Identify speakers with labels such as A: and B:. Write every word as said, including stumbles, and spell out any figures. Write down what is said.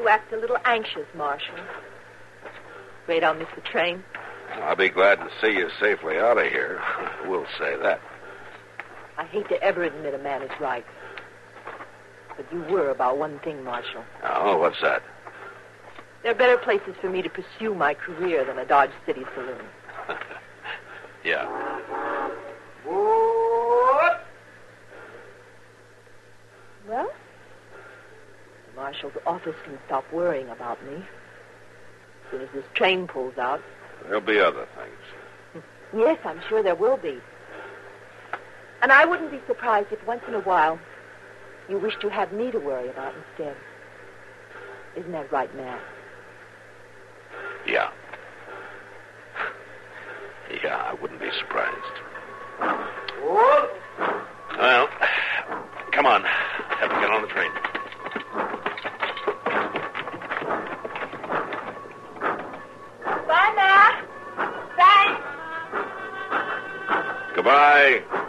A: You act a little anxious, Marshal. Afraid I'll miss the train?
B: I'll be glad to see you safely out of here. We'll say that.
A: I hate to ever admit a man is right. But you were about one thing, Marshal.
B: Oh, what's that?
A: There are better places for me to pursue my career than a Dodge City saloon.
B: Yeah.
A: What? Well, the Marshal's office can stop worrying about me. As soon as this train pulls out.
B: There'll be other things.
A: Yes, I'm sure there will be. And I wouldn't be surprised if once in a while you wish to have me to worry about instead. Isn't that right, Matt?
B: Yeah. Yeah, I wouldn't be surprised. Well, come on. Have to get on the train.
A: Bye, Matt. Thanks.
B: Goodbye.